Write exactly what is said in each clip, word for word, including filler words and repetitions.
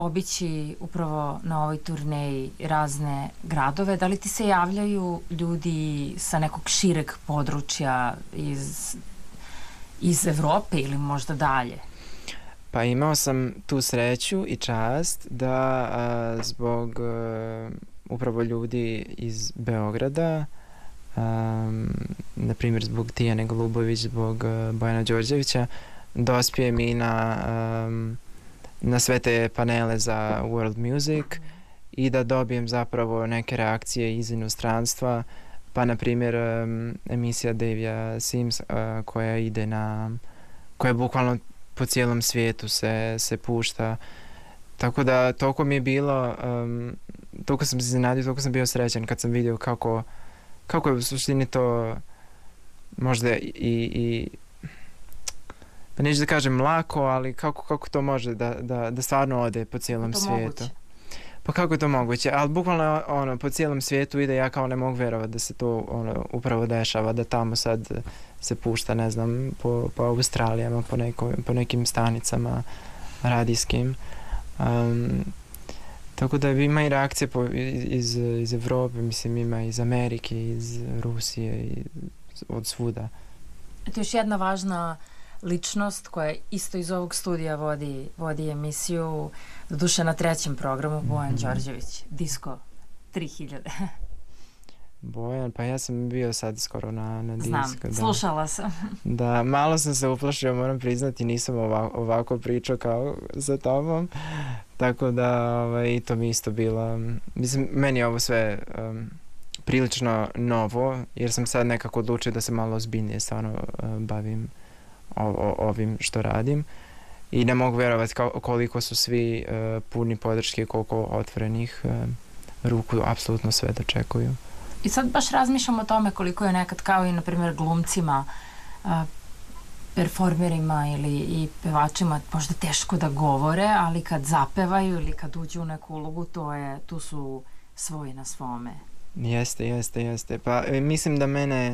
obići upravo na ovoj turneji razne gradove. Da li ti se javljaju ljudi sa nekog šireg područja iz, iz Evrope ili možda dalje? Pa imao sam tu sreću i čast da a, zbog a, upravo ljudi iz Beograda, um, na primjer zbog Tijane Golubović, zbog uh, Bojana Đorđevića, dospijem i na, um, na sve te panele za World Music i da dobijem zapravo neke reakcije iz inostranstva, pa na primjer um, emisija Davija Sims uh, koja ide na, koja bukvalno po cijelom svijetu se, se pušta. Tako da toliko mi je bilo, um, toliko sam se iznenadio, toliko sam bio srećan kad sam vidio kako, kako je u suštini to možda i, i pa neću da kažem lako, ali kako, kako to može da, da, da stvarno ode po cijelom svijetu. Moguće. Pa kako je to moguće? Ali bukvalno ono, po cijelom svijetu ide, ja kao ne mogu vjerovati da se to ono, upravo dešava, da tamo sad se pušta, ne znam, po, po Australijama, po, neko, po nekim stanicama radijskim. Um, tako da ima i reakcije po, iz, iz Evrope, mislim ima iz Amerike, iz Rusije, i od svuda. To je još jedna važna ličnost koja isto iz ovog studija vodi, vodi emisiju, doduše na trećem programu, Bojan mm-hmm. Đorđević, Disco tri hiljade. Bojan, pa ja sam bio sad skoro na, na Znam, Disco. Znam, slušala sam. Da, malo sam se uplašio, moram priznati, nisam ovako, ovako pričao kao sa tobom, tako da ovaj, to mi isto bilo, mislim, meni je ovo sve um, prilično novo, jer sam sad nekako odlučio da se malo ozbiljnije stvarno uh, bavim o, o, ovim što radim i ne mogu vjerovati kao, koliko su svi uh, puni podrške, koliko otvorenih uh, ruku apsolutno sve dočekuju. I sad baš razmišljam o tome koliko je nekad kao i na primjer glumcima, a, performerima ili i pevačima možda teško da govore, ali kad zapevaju ili kad uđu u neku ulogu, to je, tu su svoji na svome. Jeste, jeste, jeste. Pa mislim da mene,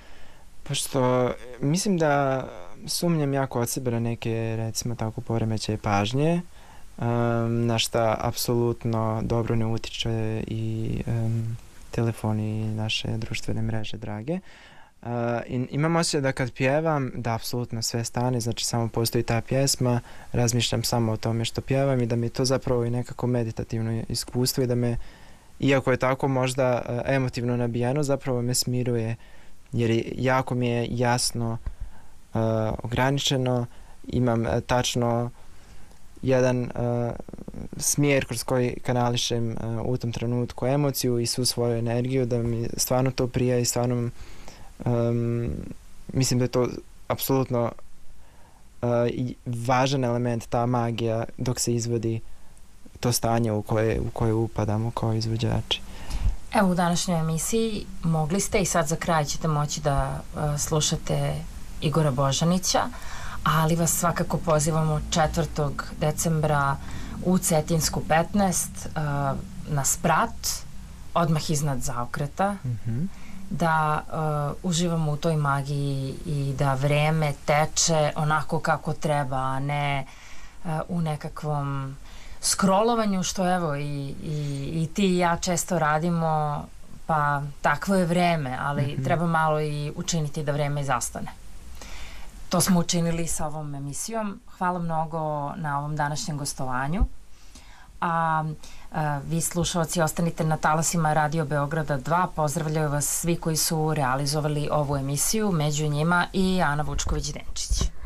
pošto mislim da sumnjam jako od sebe na neke, recimo tako, poremećaje pažnje, um, na šta apsolutno dobro ne utiče i um, telefoni i naše društvene mreže drage. Uh, i, imam osjećaj da kad pjevam, da apsolutno sve stane, znači samo postoji ta pjesma, razmišljam samo o tome što pjevam i da mi to zapravo i nekako meditativno iskustvo i da me, iako je tako možda uh, emotivno nabijeno, zapravo me smiruje, jer je, jako mi je jasno uh, ograničeno, imam uh, tačno jedan uh, smjer kroz koji kanališem uh, u tom trenutku emociju i svu svoju energiju, da mi stvarno to prija i stvarno um, mislim da je to apsolutno uh, važan element, ta magija dok se izvodi to stanje u koje, u koje upadamo kao izvođači. Evo u današnjoj emisiji mogli ste i sad za kraj ćete moći da uh, slušate Igora Božanića, ali vas svakako pozivamo četvrtog decembra u Cetinsku petnaest uh, na sprat, odmah iznad Zaokreta, Mm-hmm. da uh, uživamo u toj magiji i da vreme teče onako kako treba, a ne uh, u nekakvom scrollovanju, što evo i, i, i ti i ja često radimo, pa takvo je vreme, ali mm-hmm. treba malo i učiniti da vreme zastane. To smo učinili sa ovom emisijom. Hvala mnogo na ovom današnjem gostovanju. A, a vi slušalci ostanite na talasima Radio Beograda dva. Pozdravljaju vas svi koji su realizovali ovu emisiju, među njima i Ana Vučković-Denčić.